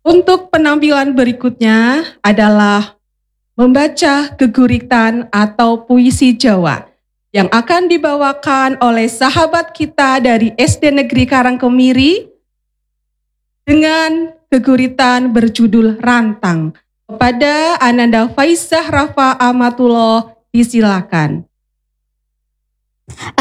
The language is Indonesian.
Untuk penampilan berikutnya adalah membaca geguritan atau puisi Jawa yang akan dibawakan oleh sahabat kita dari SD Negeri Karangkemiri dengan geguritan berjudul Rantang. Kepada Ananda Faizah Rafa Amatullah, disilakan.